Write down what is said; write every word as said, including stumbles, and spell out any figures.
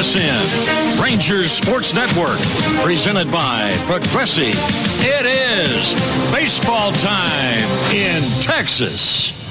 S N, Rangers Sports Network, presented by Progressive. It is baseball time in Texas.